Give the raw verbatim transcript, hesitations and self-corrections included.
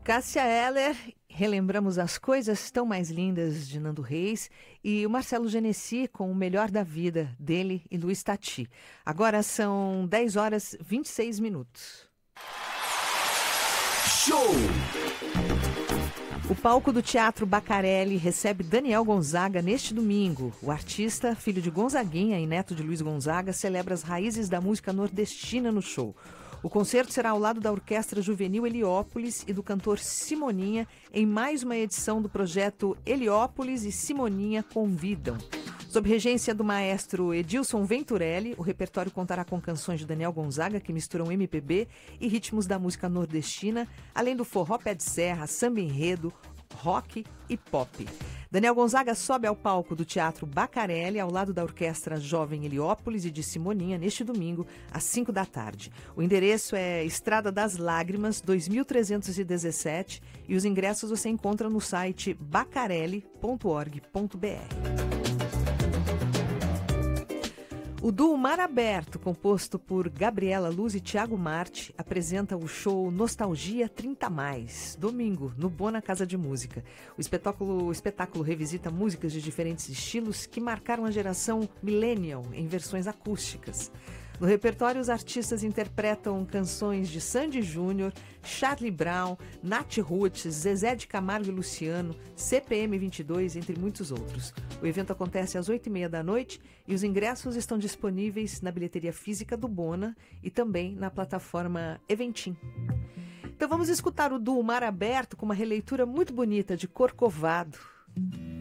Cássia Eller, relembramos as coisas tão mais lindas de Nando Reis e o Marcelo Genesi com o melhor da vida dele e Luiz Tati. Agora são dez horas e vinte e seis minutos. Show! O palco do Teatro Bacarelli recebe Daniel Gonzaga neste domingo. O artista, filho de Gonzaguinha e neto de Luiz Gonzaga, celebra as raízes da música nordestina no show. O concerto será ao lado da Orquestra Juvenil Heliópolis e do cantor Simoninha em mais uma edição do projeto Heliópolis e Simoninha Convidam. Sob regência do maestro Edilson Venturelli, o repertório contará com canções de Daniel Gonzaga que misturam M P B e ritmos da música nordestina, além do forró pé de serra, samba enredo, rock e pop. Daniel Gonzaga sobe ao palco do Teatro Bacarelli ao lado da Orquestra Jovem Heliópolis e de Simoninha neste domingo, às cinco da tarde. O endereço é Estrada das Lágrimas, dois mil trezentos e dezessete, e os ingressos você encontra no site bacarelli ponto org ponto br. O duo Mar Aberto, composto por Gabriela Luz e Thiago Marte, apresenta o show Nostalgia trinta mais, domingo, no Bona Casa de Música. O espetáculo, o espetáculo revisita músicas de diferentes estilos que marcaram a geração millennial em versões acústicas. No repertório, os artistas interpretam canções de Sandy Júnior, Charlie Brown, Nath Roots, Zezé de Camargo e Luciano, C P M vinte e dois, entre muitos outros. O evento acontece às oito e meia da noite e os ingressos estão disponíveis na bilheteria física do Bona e também na plataforma Eventim. Então vamos escutar o duo Mar Aberto com uma releitura muito bonita de Corcovado.